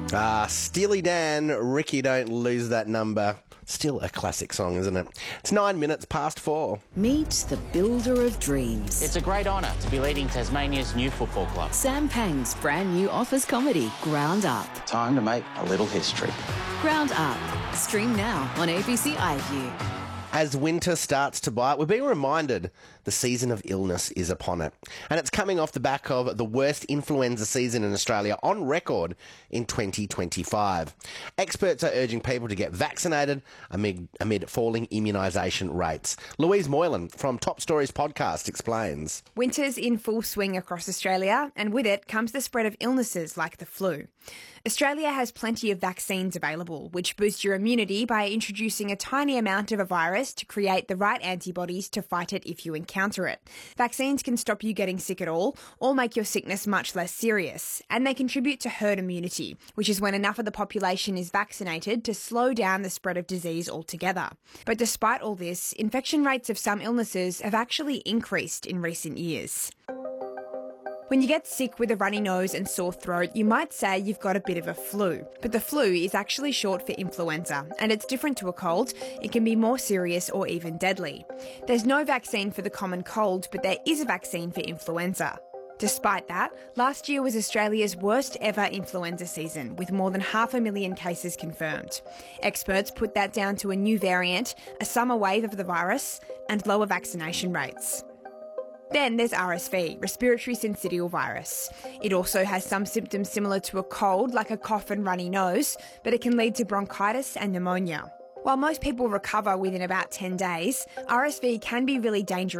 Steely Dan, Ricky Don't Lose That Number. Still a classic song, isn't it? It's 9 minutes past 4. Meet the builder of dreams. It's a great honour to be leading Tasmania's new football club. Sam Pang's brand new office comedy, Ground Up. Time to make a little history. Ground Up. Stream now on ABC iView. As winter starts to bite, we're being reminded the season of illness is upon it. And it's coming off the back of the worst influenza season in Australia on record in 2025. Experts are urging people to get vaccinated amid falling immunisation rates. Louise Moylan from Top Stories podcast explains. Winter's in full swing across Australia, and with it comes the spread of illnesses like the flu. Australia has plenty of vaccines available, which boost your immunity by introducing a tiny amount of a virus to create the right antibodies to fight it if you encounter it. Vaccines can stop you getting sick at all or make your sickness much less serious, and they contribute to herd immunity, which is when enough of the population is vaccinated to slow down the spread of disease altogether. But despite all this, infection rates of some illnesses have actually increased in recent years. When you get sick with a runny nose and sore throat, you might say you've got a bit of a flu. But the flu is actually short for influenza, and it's different to a cold. It can be more serious or even deadly. There's no vaccine for the common cold, but there is a vaccine for influenza. Despite that, last year was Australia's worst ever influenza season, with more than 500,000 cases confirmed. Experts put that down to a new variant, a summer wave of the virus, and lower vaccination rates. Then there's RSV, respiratory syncytial virus. It also has some symptoms similar to a cold, like a cough and runny nose, but it can lead to bronchitis and pneumonia. While most people recover within about 10 days, RSV can be really dangerous.